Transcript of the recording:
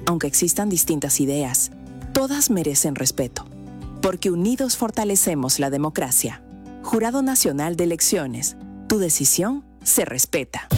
Aunque existan distintas ideas, todas merecen respeto, porque unidos fortalecemos la democracia. Jurado Nacional de Elecciones. Tu decisión se respeta.